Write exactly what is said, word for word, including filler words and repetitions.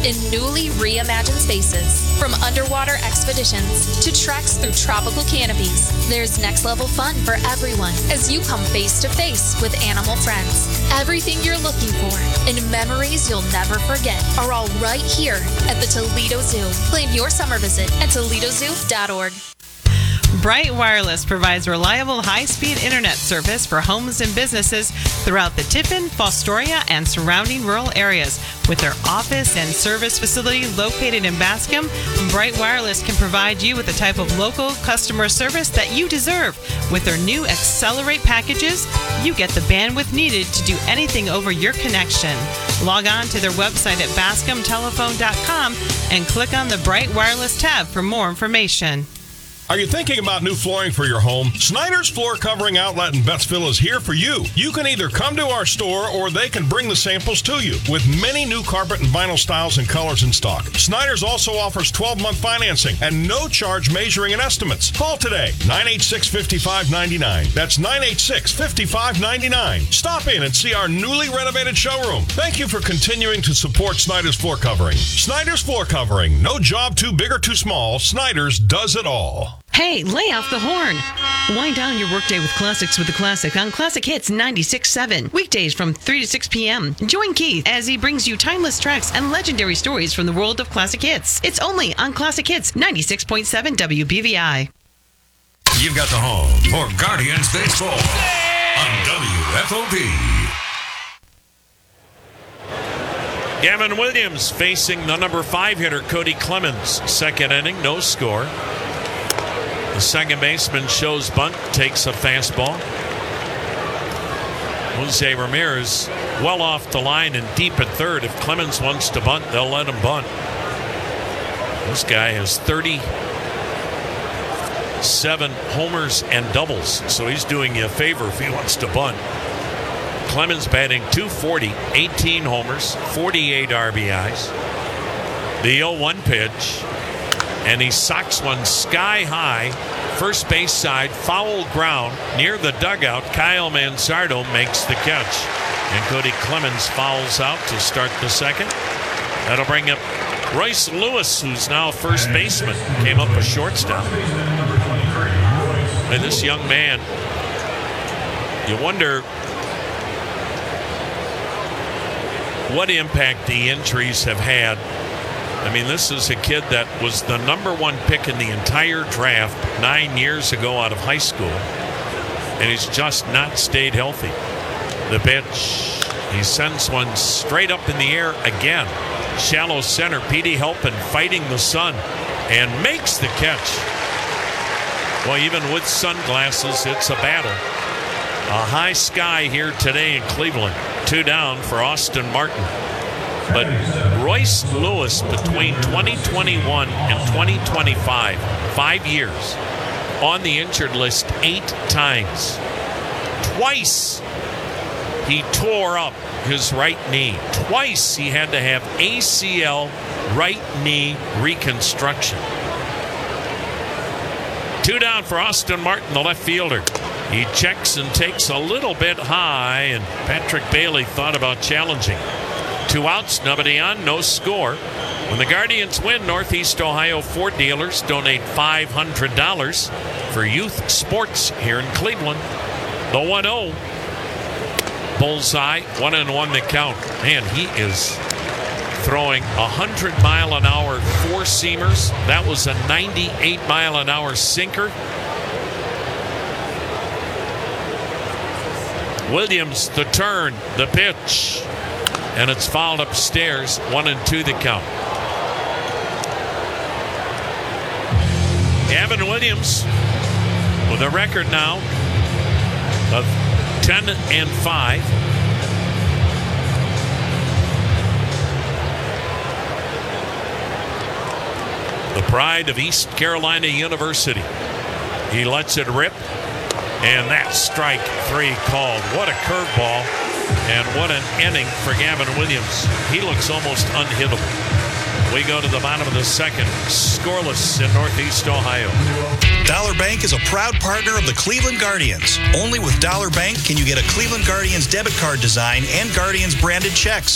in newly reimagined spaces. From underwater expeditions to treks through tropical canopies, there's next-level fun for everyone as you come face-to-face with animal friends. Everything you're looking for and memories you'll never forget are all right here at the Toledo Zoo. Plan your summer visit at Toledo Zoo dot org. Bright Wireless provides reliable high-speed internet service for homes and businesses throughout the Tiffin, Fostoria, and surrounding rural areas. With their office and service facility located in Bascom, Bright Wireless can provide you with the type of local customer service that you deserve. With their new Accelerate packages, you get the bandwidth needed to do anything over your connection. Log on to their website at bascom telephone dot com and click on the Bright Wireless tab for more information. Are you thinking about new flooring for your home? Snyder's Floor Covering Outlet in Betsville is here for you. You can either come to our store or they can bring the samples to you with many new carpet and vinyl styles and colors in stock. Snyder's also offers twelve-month financing and no charge measuring and estimates. Call today, nine eight six, five five nine nine. That's nine eight six, five five nine nine. Stop in and see our newly renovated showroom. Thank you for continuing to support Snyder's Floor Covering. Snyder's Floor Covering. No job too big or too small. Snyder's does it all. Hey, lay off the horn. Wind down your workday with classics with the classic on Classic Hits ninety-six point seven. Weekdays from three to six p.m. Join Keith as he brings you timeless tracks and legendary stories from the world of classic hits. It's only on Classic Hits ninety-six point seven W B V I. You've got the home for Guardians Baseball on W F O P. Gavin Williams facing the number five hitter, Cody Clemens. Second inning, no score. The second baseman shows bunt, takes a fastball. Jose Ramirez well off the line and deep at third. If Clemens wants to bunt, they'll let him bunt. This guy has thirty-seven homers and doubles, so he's doing you a favor if he wants to bunt. Clemens batting two forty, eighteen homers, forty-eight R B Is. The oh one pitch. And he socks one sky high, first base side, foul ground near the dugout. Kyle Mansardo makes the catch, and Cody Clemens fouls out to start the second. That'll bring up Royce Lewis, who's now first baseman, came up a shortstop. And this young man, you wonder what impact the injuries have had. I mean, this is a kid that was the number one pick in the entire draft nine years ago out of high school, and he's just not stayed healthy. The pitch, he sends one straight up in the air again. Shallow center, Petey Halpin fighting the sun and makes the catch. Well, even with sunglasses, it's a battle. A high sky here today in Cleveland. Two down for Austin Martin. But Royce Lewis, between twenty twenty-one and twenty twenty-five, five years, on the injured list eight times. Twice he tore up his right knee. Twice he had to have A C L right knee reconstruction. Two down for Austin Martin, the left fielder. He checks and takes a little bit high, and Patrick Bailey thought about challenging. Two outs, nobody on, no score. When the Guardians win, Northeast Ohio Ford dealers donate five hundred dollars for youth sports here in Cleveland. The one oh. Bullseye, one and one the count. Man, he is throwing one hundred mile an hour four-seamers. That was a ninety-eight mile an hour sinker. Williams, the turn, the pitch. And it's fouled upstairs. One and two the count. Gavin Williams with a record now of ten and five. The pride of East Carolina University. He lets it rip. And that's strike three called. What a curveball. And what an inning for Gavin Williams. He looks almost unhittable. We go to the bottom of the second. Scoreless in Northeast Ohio. Dollar Bank is a proud partner of the Cleveland Guardians. Only with Dollar Bank can you get a Cleveland Guardians debit card design and Guardians branded checks.